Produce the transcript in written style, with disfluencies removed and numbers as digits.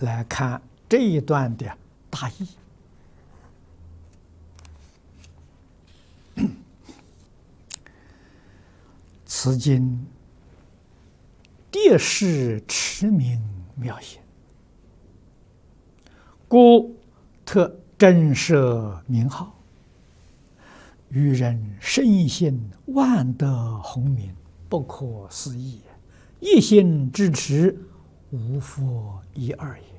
来看这一段的大意。此经迭是持名妙显，故特真设名号，愚人深信万德洪名，不可思议，一心支持，无佛一二也。